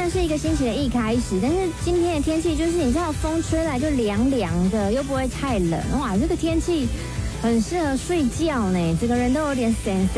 然是一个星期的一开始，但是今天的天气就是你知道风吹来就凉凉的，又不会太冷，哇，这个天气很适合睡觉呢，整个人都有点神